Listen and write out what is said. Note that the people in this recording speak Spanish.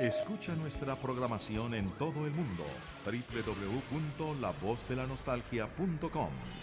Escucha nuestra programación en todo el mundo. www.lavozdelanostaljia.com